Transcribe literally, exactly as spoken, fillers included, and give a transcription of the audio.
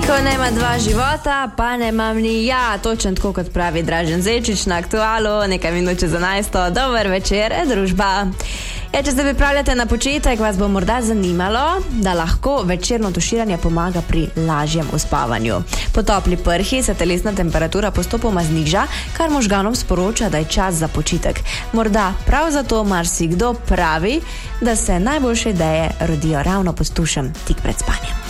Ko nema dva života, pa nemam ni ja, točno tako kot pravi Dražen Zečič na Aktualu, nekaj minut čez enajsto. Dober večer, družba. Ja, če se pripravljate na počitek, vas bo morda zanimalo, da lahko večerno tuširanje pomaga pri lažjem uspavanju. Po topli prhi se telesna temperatura postopoma zniža, kar možganom sporoča, da je čas za počitek. Morda prav zato marsikdo pravi, da se najboljše ideje rodijo ravno pod tušem tik pred spanjem.